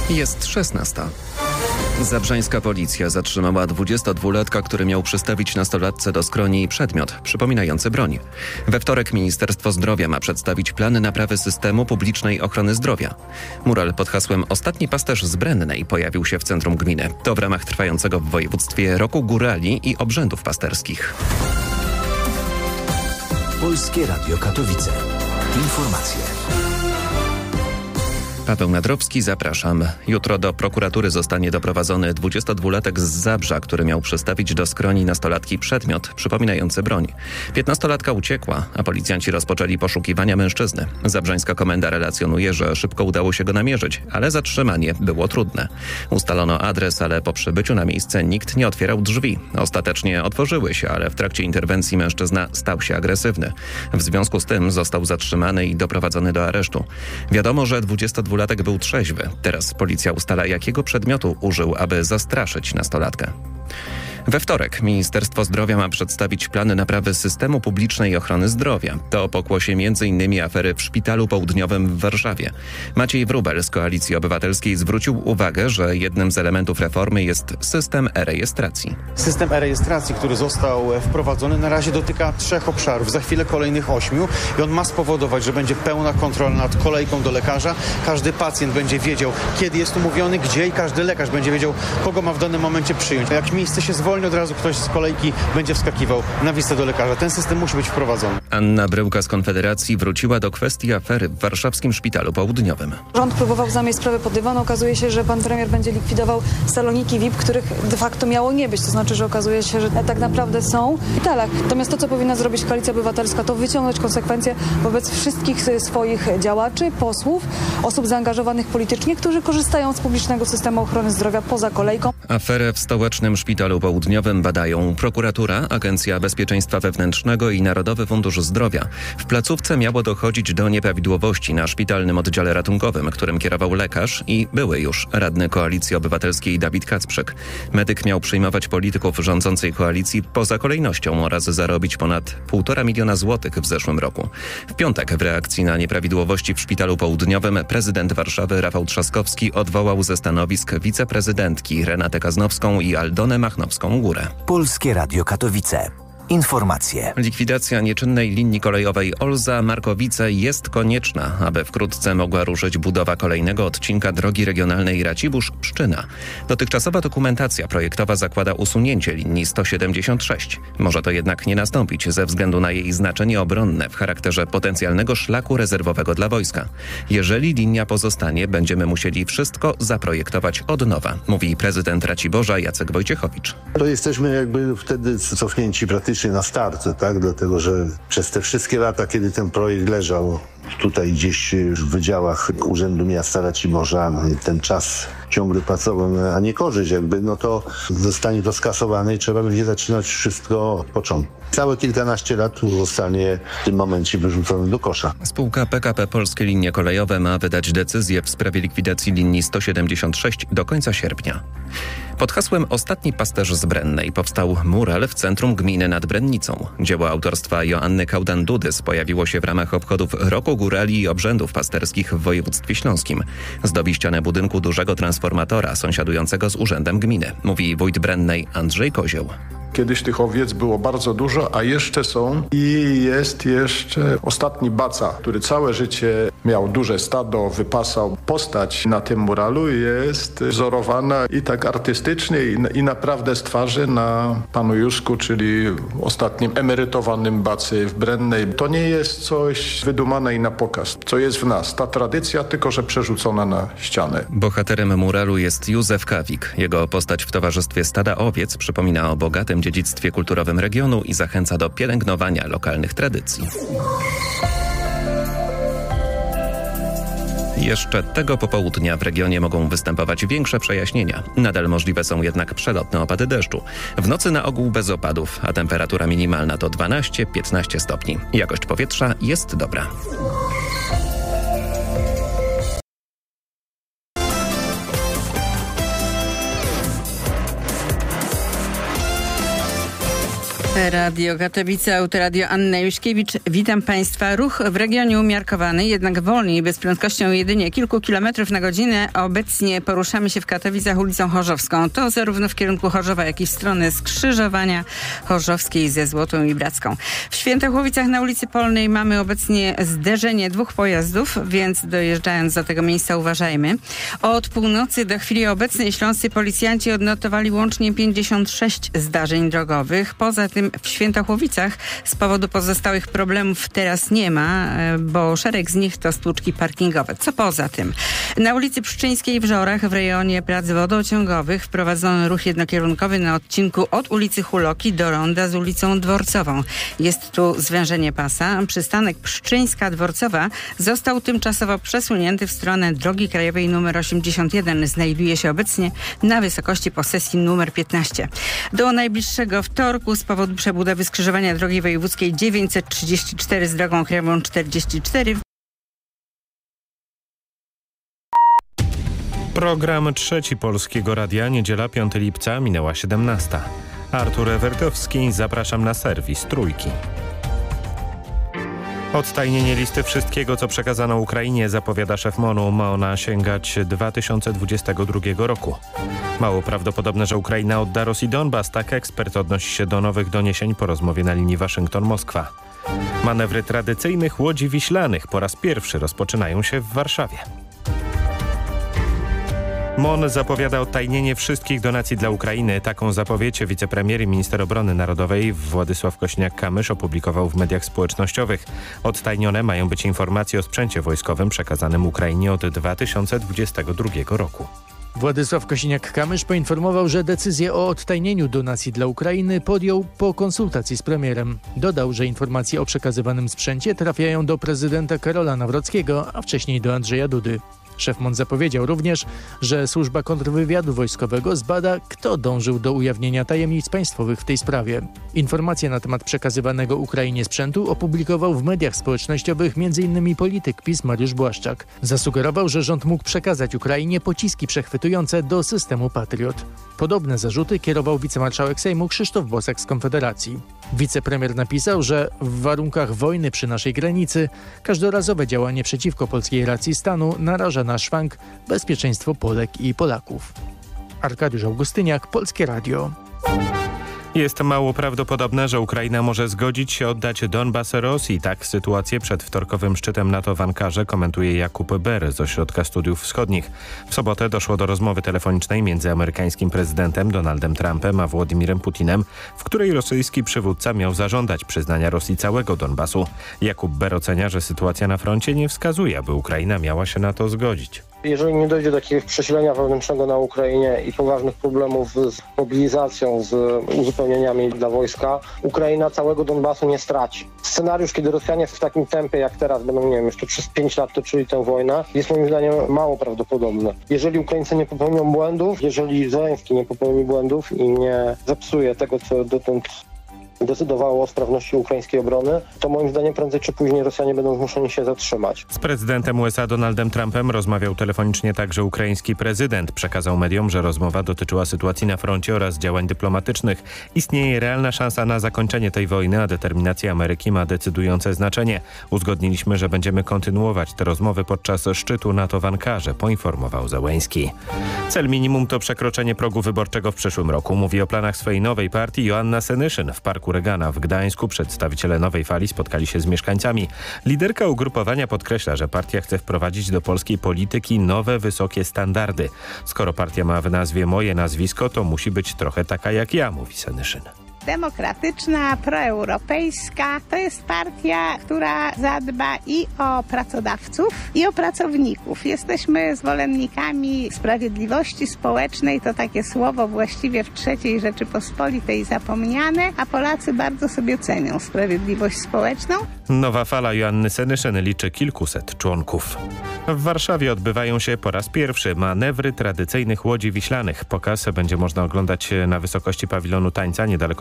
Jest 16. Zabrzańska policja zatrzymała 22-latka, który miał przystawić nastolatce do skroni przedmiot przypominający broń. We wtorek Ministerstwo Zdrowia ma przedstawić plan naprawy systemu publicznej ochrony zdrowia. Mural pod hasłem „Ostatni pasterz z Brennej” pojawił się w centrum gminy. To w ramach trwającego w województwie roku górali i obrzędów pasterskich. Polskie Radio Katowice. Informacje. Paweł Nadrowski, zapraszam. Jutro do prokuratury zostanie doprowadzony 22-latek z Zabrza, który miał przystawić do skroni nastolatki przedmiot przypominający broń. 15-latka uciekła, a policjanci rozpoczęli poszukiwania mężczyzny. Zabrzańska komenda relacjonuje, że szybko udało się go namierzyć, ale zatrzymanie było trudne. Ustalono adres, ale po przybyciu na miejsce nikt nie otwierał drzwi. Ostatecznie otworzyły się, ale w trakcie interwencji mężczyzna stał się agresywny. W związku z tym został zatrzymany i doprowadzony do aresztu. Wiadomo, że 22-latek był trzeźwy. Teraz policja ustala, jakiego przedmiotu użył, aby zastraszyć nastolatkę. We wtorek Ministerstwo Zdrowia ma przedstawić plany naprawy systemu publicznej ochrony zdrowia. To pokłosie m.in. afery w Szpitalu Południowym w Warszawie. Maciej Wróbel z Koalicji Obywatelskiej zwrócił uwagę, że jednym z elementów reformy jest system e-rejestracji. System e-rejestracji, który został wprowadzony, na razie dotyka 3 obszarów, za chwilę kolejnych 8 i on ma spowodować, że będzie pełna kontrola nad kolejką do lekarza. Każdy pacjent będzie wiedział, kiedy jest umówiony, gdzie i każdy lekarz będzie wiedział, kogo ma w danym momencie przyjąć. Jak miejsce się zwolni, od razu ktoś z kolejki będzie wskakiwał na wizytę do lekarza. Ten system musi być wprowadzony. Anna Bryłka z Konfederacji wróciła do kwestii afery w warszawskim Szpitalu Południowym. Rząd próbował zamieść sprawę pod dywan. Okazuje się, że pan premier będzie likwidował saloniki VIP, których de facto miało nie być. To znaczy, że okazuje się, że tak naprawdę są w szpitalach. Natomiast to, co powinna zrobić Koalicja Obywatelska, to wyciągnąć konsekwencje wobec wszystkich swoich działaczy, posłów, osób zaangażowanych politycznie, którzy korzystają z publicznego systemu ochrony zdrowia poza kolejką. Aferę w Stołecznym Szpitalu Południowym badają prokuratura, Agencja Bezpieczeństwa Wewnętrznego i Narodowy Fundusz Zdrowia. W placówce miało dochodzić do nieprawidłowości na szpitalnym oddziale ratunkowym, którym kierował lekarz i były już radny Koalicji Obywatelskiej Dawid Kacprzyk. Medyk miał przyjmować polityków rządzącej koalicji poza kolejnością oraz zarobić ponad 1,5 miliona złotych w zeszłym roku. W piątek w reakcji na nieprawidłowości w Szpitalu Południowym prezydent Warszawy Rafał Trzaskowski odwołał ze stanowisk wiceprezydentki Renatę Kaznowską i Aldonę Machnowską-Górę. Polskie Radio Katowice. Informacje. Likwidacja nieczynnej linii kolejowej Olza-Markowice jest konieczna, aby wkrótce mogła ruszyć budowa kolejnego odcinka drogi regionalnej Racibórz-Pszczyna. Dotychczasowa dokumentacja projektowa zakłada usunięcie linii 176. Może to jednak nie nastąpić ze względu na jej znaczenie obronne w charakterze potencjalnego szlaku rezerwowego dla wojska. Jeżeli linia pozostanie, będziemy musieli wszystko zaprojektować od nowa, mówi prezydent Raciborza Jacek Wojciechowicz. To jesteśmy jakby wtedy cofnięci praktycznie na start, tak? Dlatego, że przez te wszystkie lata, kiedy ten projekt leżał tutaj gdzieś w wydziałach Urzędu Miasta Raciborza, ten czas ciągle pracował, a nie korzyść jakby, no to zostanie to skasowane i trzeba będzie zaczynać wszystko od początku. Całe kilkanaście lat zostanie w tym momencie wyrzucone do kosza. Spółka PKP Polskie Linie Kolejowe ma wydać decyzję w sprawie likwidacji linii 176 do końca sierpnia. Pod hasłem „Ostatni pasterz z Brennej” powstał mural w centrum gminy nad Brennicą. Dzieło autorstwa Joanny Kaudan-Dudys pojawiło się w ramach obchodów Roku Górali i Obrzędów Pasterskich w województwie śląskim. Zdobi ścianę budynku dużego transformatora sąsiadującego z urzędem gminy, mówi wójt Brennej Andrzej Kozioł. Kiedyś tych owiec było bardzo dużo, a jeszcze są. I jest jeszcze ostatni baca, który całe życie miał duże stado, wypasał. Postać na tym muralu jest wzorowana i tak artystycznie i naprawdę z twarzy na panu Józku, czyli ostatnim emerytowanym bacy w Brennej. To nie jest coś wydumane i na pokaz, co jest w nas. Ta tradycja, tylko że przerzucona na ścianę. Bohaterem muralu jest Józef Kawik. Jego postać w towarzystwie stada owiec przypomina o bogatym dziedzictwie kulturowym regionu i zachęca do pielęgnowania lokalnych tradycji. Jeszcze tego popołudnia w regionie mogą występować większe przejaśnienia. Nadal możliwe są jednak przelotne opady deszczu. W nocy na ogół bez opadów, a temperatura minimalna to 12-15 stopni. Jakość powietrza jest dobra. Radio Katowice, Autoradio Anna Juśkiewicz. Witam Państwa. Ruch w regionie umiarkowany, jednak wolny i z prędkością jedynie kilku kilometrów na godzinę. Obecnie poruszamy się w Katowicach ulicą Chorzowską. To zarówno w kierunku Chorzowa, jak i w stronę skrzyżowania Chorzowskiej ze Złotą i Bracką. W Świętochłowicach na ulicy Polnej mamy obecnie zderzenie dwóch pojazdów, więc dojeżdżając do tego miejsca uważajmy. Od północy do chwili obecnej śląscy policjanci odnotowali łącznie 56 zdarzeń drogowych. Poza tym w Świętochłowicach z powodu pozostałych problemów teraz nie ma, bo szereg z nich to stłuczki parkingowe. Co poza tym? Na ulicy Pszczyńskiej w Żorach w rejonie prac wodociągowych wprowadzono ruch jednokierunkowy na odcinku od ulicy Huloki do ronda z ulicą Dworcową. Jest tu zwężenie pasa. Przystanek Pszczyńska-Dworcowa został tymczasowo przesunięty w stronę drogi krajowej nr 81. Znajduje się obecnie na wysokości posesji nr 15. Do najbliższego wtorku z powodu przebudowy skrzyżowania drogi wojewódzkiej 934 z drogą krajową 44. Program Trzeci Polskiego Radia, niedziela 5 lipca, minęła 17. Artur Ewertowski, zapraszam na serwis Trójki. Odtajnienie listy wszystkiego, co przekazano Ukrainie, zapowiada szef MON-u. Ma ona sięgać 2022 roku. Mało prawdopodobne, że Ukraina odda Rosji Donbas. Tak ekspert odnosi się do nowych doniesień po rozmowie na linii Waszyngton-Moskwa. Manewry tradycyjnych łodzi wiślanych po raz pierwszy rozpoczynają się w Warszawie. MON zapowiada odtajnienie wszystkich donacji dla Ukrainy. Taką zapowiedź wicepremier i minister obrony narodowej Władysław Kosiniak-Kamysz opublikował w mediach społecznościowych. Odtajnione mają być informacje o sprzęcie wojskowym przekazanym Ukrainie od 2022 roku. Władysław Kosiniak-Kamysz poinformował, że decyzję o odtajnieniu donacji dla Ukrainy podjął po konsultacji z premierem. Dodał, że informacje o przekazywanym sprzęcie trafiają do prezydenta Karola Nawrockiego, a wcześniej do Andrzeja Dudy. Szef MON zapowiedział również, że służba kontrwywiadu wojskowego zbada, kto dążył do ujawnienia tajemnic państwowych w tej sprawie. Informacje na temat przekazywanego Ukrainie sprzętu opublikował w mediach społecznościowych m.in. polityk PiS Mariusz Błaszczak. Zasugerował, że rząd mógł przekazać Ukrainie pociski przechwytujące do systemu Patriot. Podobne zarzuty kierował wicemarszałek Sejmu Krzysztof Bosak z Konfederacji. Wicepremier napisał, że w warunkach wojny przy naszej granicy każdorazowe działanie przeciwko polskiej racji stanu naraża na szwank bezpieczeństwo Polek i Polaków. Arkadiusz Augustyniak, Polskie Radio. Jest mało prawdopodobne, że Ukraina może zgodzić się oddać Donbas Rosji. Tak sytuację przed wtorkowym szczytem NATO w Ankarze komentuje Jakub Ber z Ośrodka Studiów Wschodnich. W sobotę doszło do rozmowy telefonicznej między amerykańskim prezydentem Donaldem Trumpem a Władimirem Putinem, w której rosyjski przywódca miał zażądać przyznania Rosji całego Donbasu. Jakub Ber ocenia, że sytuacja na froncie nie wskazuje, aby Ukraina miała się na to zgodzić. Jeżeli nie dojdzie do jakiegoś przesilenia wewnętrznego na Ukrainie i poważnych problemów z mobilizacją, z uzupełnieniami dla wojska, Ukraina całego Donbasu nie straci. Scenariusz, kiedy Rosjanie w takim tempie jak teraz będą, nie wiem, jeszcze przez 5 lat toczyli tę wojnę, jest moim zdaniem mało prawdopodobny. Jeżeli Ukraińcy nie popełnią błędów, jeżeli Zełenski nie popełni błędów i nie zepsuje tego, co dotąd decydowało o sprawności ukraińskiej obrony, to moim zdaniem prędzej czy później Rosjanie będą zmuszeni się zatrzymać. Z prezydentem USA Donaldem Trumpem rozmawiał telefonicznie także ukraiński prezydent. Przekazał mediom, że rozmowa dotyczyła sytuacji na froncie oraz działań dyplomatycznych. Istnieje realna szansa na zakończenie tej wojny, a determinacja Ameryki ma decydujące znaczenie. Uzgodniliśmy, że będziemy kontynuować te rozmowy podczas szczytu NATO w Ankarze, poinformował Zełenski. Cel minimum to przekroczenie progu wyborczego w przyszłym roku. Mówi o planach swojej nowej partii Joanna Senyszyn. W Parku Regana w Gdańsku przedstawiciele Nowej Fali spotkali się z mieszkańcami. Liderka ugrupowania podkreśla, że partia chce wprowadzić do polskiej polityki nowe, wysokie standardy. Skoro partia ma w nazwie moje nazwisko, to musi być trochę taka jak ja, mówi Senyszyn. Demokratyczna, proeuropejska. To jest partia, która zadba i o pracodawców, i o pracowników. Jesteśmy zwolennikami sprawiedliwości społecznej. To takie słowo właściwie w III Rzeczypospolitej zapomniane, a Polacy bardzo sobie cenią sprawiedliwość społeczną. Nowa Fala Joanny Senyszyn liczy kilkuset członków. W Warszawie odbywają się po raz pierwszy manewry tradycyjnych łodzi wiślanych. Pokaz będzie można oglądać na wysokości pawilonu tańca niedaleko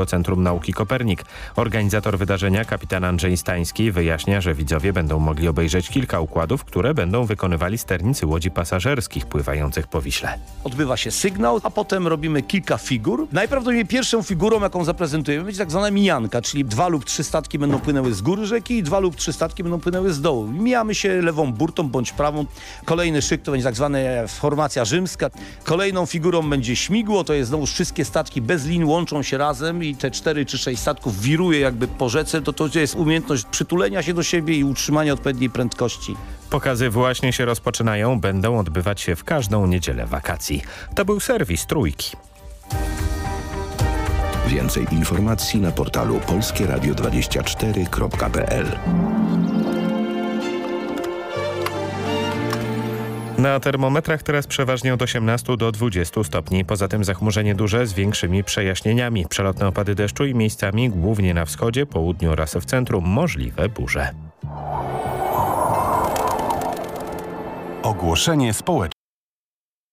Centrum Nauki Kopernik. Organizator wydarzenia, kapitan Andrzej Stański, wyjaśnia, że widzowie będą mogli obejrzeć kilka układów, które będą wykonywali sternicy łodzi pasażerskich pływających po Wiśle. Odbywa się sygnał, a potem robimy kilka figur. Najprawdopodobniej pierwszą figurą, jaką zaprezentujemy, będzie tak zwana mijanka, czyli 2 lub 3 statki będą płynęły z góry rzeki i 2 lub 3 statki będą płynęły z dołu. Mijamy się lewą burtą bądź prawą. Kolejny szyk to będzie tak zwana formacja rzymska. Kolejną figurą będzie śmigło, to jest znowu wszystkie statki bez lin łączą się razem i te 4 czy 6 statków wiruje jakby po rzece. To jest umiejętność przytulenia się do siebie i utrzymania odpowiedniej prędkości. Pokazy właśnie się rozpoczynają, będą odbywać się w każdą niedzielę wakacji. To był serwis Trójki. Więcej informacji na portalu polskieradio24.pl. Na termometrach teraz przeważnie od 18 do 20 stopni. Poza tym zachmurzenie duże z większymi przejaśnieniami. Przelotne opady deszczu i miejscami, głównie na wschodzie, południu oraz w centrum, możliwe burze. Ogłoszenie społeczne.